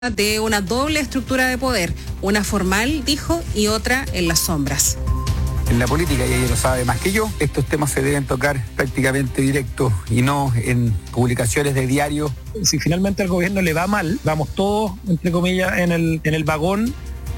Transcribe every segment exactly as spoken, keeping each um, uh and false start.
de una doble estructura de poder, una formal, dijo, y otra en las sombras. En la política, y ella lo sabe más que yo, estos temas se deben tocar prácticamente directo y no en publicaciones de diario. Si finalmente al gobierno le va mal, vamos todos, entre comillas, en el, en el vagón.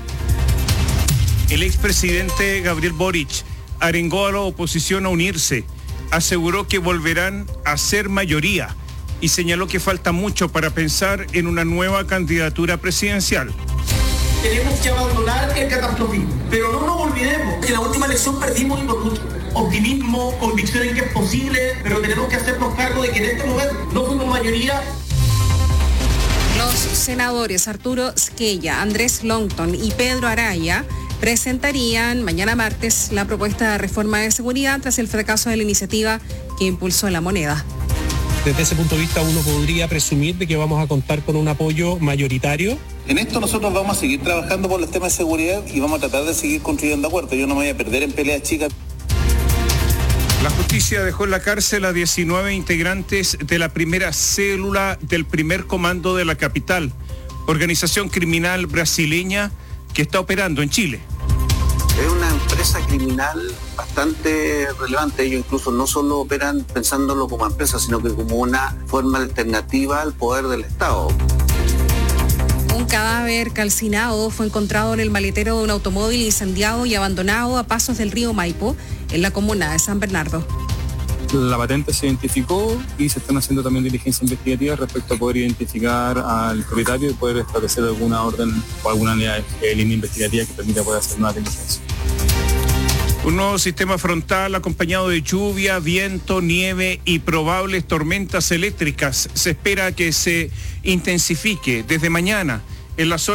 El expresidente Gabriel Boric arengó a la oposición a unirse, aseguró que volverán a ser mayoría y señaló que falta mucho para pensar en una nueva candidatura presidencial. Tenemos que abandonar el catastrofismo, pero no nos olvidemos que en la última elección perdimos y por mucho. Optimismo, convicción en que es posible, pero tenemos que hacernos cargo de que en este momento no fuimos mayoría. Los senadores Arturo Squella, Andrés Longton y Pedro Araya presentarían mañana martes la propuesta de reforma de seguridad tras el fracaso de la iniciativa que impulsó La Moneda. Desde ese punto de vista uno podría presumir de que vamos a contar con un apoyo mayoritario. En esto nosotros vamos a seguir trabajando por los temas de seguridad y vamos a tratar de seguir construyendo acuerdos. Yo no me voy a perder en peleas chicas. La justicia dejó en la cárcel a diecinueve integrantes de la primera célula del primer comando de la capital, organización criminal brasileña que está operando en Chile. Es una empresa criminal bastante relevante. Ellos incluso no solo operan pensándolo como empresa, sino que como una forma alternativa al poder del Estado. Un cadáver calcinado fue encontrado en el maletero de un automóvil incendiado y abandonado a pasos del río Maipo, en la comuna de San Bernardo. La patente se identificó y se están haciendo también diligencias investigativas respecto a poder identificar al propietario y poder establecer alguna orden o alguna línea investigativa que permita poder hacer una diligencia. Un nuevo sistema frontal acompañado de lluvia, viento, nieve y probables tormentas eléctricas se espera que se intensifique desde mañana en la zona